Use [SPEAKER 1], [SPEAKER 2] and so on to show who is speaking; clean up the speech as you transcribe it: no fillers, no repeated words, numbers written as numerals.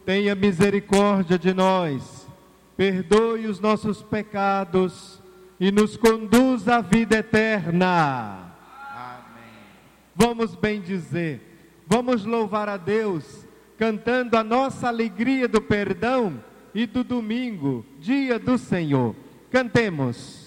[SPEAKER 1] tenha misericórdia de nós, perdoe os nossos pecados e nos conduz à vida eterna.
[SPEAKER 2] Amém.
[SPEAKER 1] Vamos bendizer, vamos louvar a Deus, cantando a nossa alegria do perdão e do domingo, dia do Senhor. Cantemos.